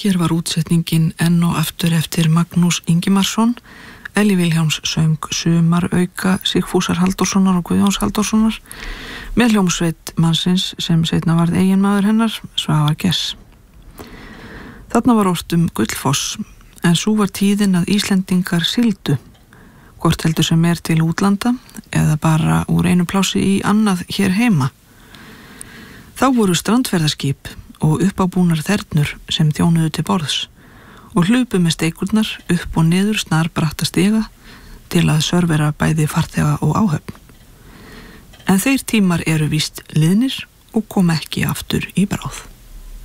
Hér var útsetningin enn og aftur eftir Magnús Ingimarsson. Elli Vilhjálms söng Sumarauka Sigfúsar Halldórssonar og Guðjóns Halldórssonar með hljómsveit mannsins sem seinna varð eiginmaður hennar, Svavar Gess. Þarna var ort Gullfoss, en sú var tíðin að Íslendingar sigldu, hvort heldur sem til útlanda eða bara úr einu plássi í annað hér heima. Þá voru strandferðaskip og uppábúnar þernur sem þjónuðu til borðs og hlupu með steikurnar upp og niður snarbratta stiga til að sörvera bæði farþega og áhöfn. En þeir tímar eru víst liðnir og kom ekki aftur í bráð.